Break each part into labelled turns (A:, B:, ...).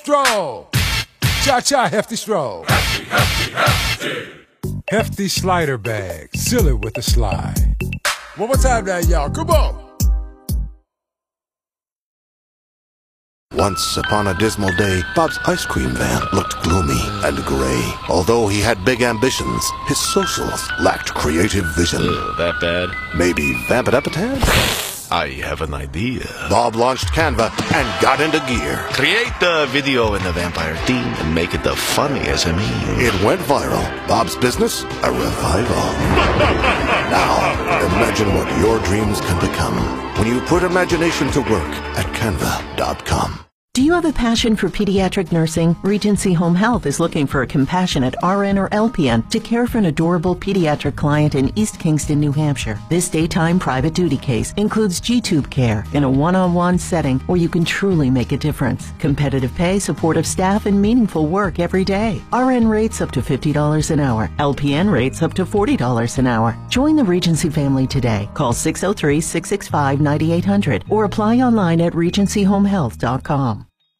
A: Stroll. Cha-cha, hefty stroll.
B: Hefty, hefty, hefty.
A: Hefty slider bag. Seal it with a slide. One more time now, y'all. Come on.
C: Once upon a dismal day, Bob's ice cream van looked gloomy and gray. Although he had big ambitions, his socials lacked creative vision.
D: That bad?
C: Maybe vamp it up a tad?
D: I have an idea.
C: Bob launched Canva and got into gear.
D: Create the video in the vampire theme and make it the funniest of me.
C: It went viral. Bob's business, a revival. Now, imagine what your dreams can become when you put imagination to work at canva.com.
E: Do you have a passion for pediatric nursing? Regency Home Health is looking for a compassionate RN or LPN to care for an adorable pediatric client in East Kingston, New Hampshire. This daytime private duty case includes G-tube care in a one-on-one setting where you can truly make a difference. Competitive pay, supportive staff, and meaningful work every day. RN rates up to $50 an hour. LPN rates up to $40 an hour. Join the Regency family today. Call 603-665-9800 or apply online at regencyhomehealth.com.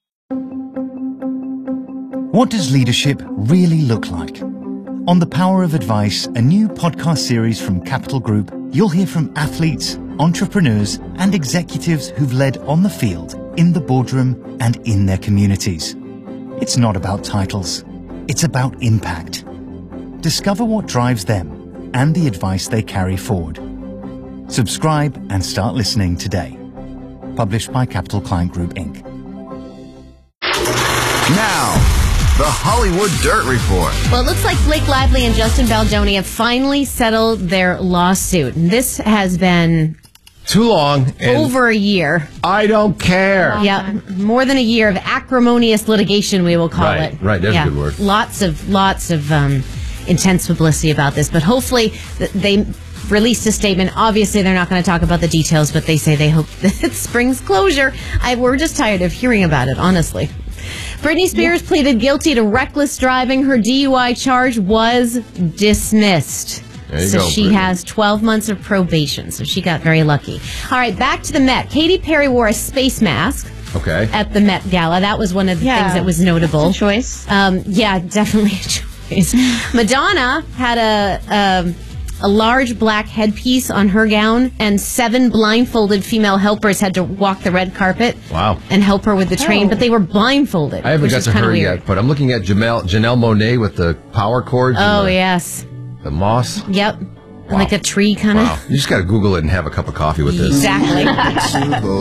F: What does leadership really look like? On The Power of Advice, a new podcast series from Capital Group, you'll hear from athletes, entrepreneurs, and executives who've led on the field, in the boardroom, and in their communities. It's not about titles. It's about impact. Discover what drives them and the advice they carry forward. Subscribe and start listening today. Published by Capital Client Group, Inc.
G: Now, the Hollywood Dirt Report.
H: Well, it looks like Blake Lively and Justin Baldoni have finally settled their lawsuit. This has been
I: too long.
H: Over a year.
I: I don't care.
H: Yeah, more than a year of acrimonious litigation, we will call it.
I: Right, that's a good word.
H: Lots of intense publicity about this, but hopefully they released a statement. Obviously, they're not going to talk about the details, but they say they hope that it springs closure. We're just tired of hearing about it, honestly. Britney Spears pleaded guilty to reckless driving. Her DUI charge was dismissed. So she has 12 months of probation. So she got very lucky. All right, back to the Met. Katy Perry wore a space mask.
I: Okay.
H: At the Met Gala. That was one of the things that was notable.
J: That's a choice.
H: Yeah, definitely a choice. Madonna had a large black headpiece on her gown, and 7 blindfolded female helpers had to walk the red carpet.
I: Wow.
H: And help her with the train, but they were blindfolded.
I: I haven't got to her
H: weird.
I: yet, but I'm looking at Janelle Monáe with the power cords.
H: Oh, yes.
I: The moss.
H: Yep.
I: Wow.
H: Like a tree kind of.
I: Wow. You just got to Google it and have a cup of coffee with this.
H: Exactly.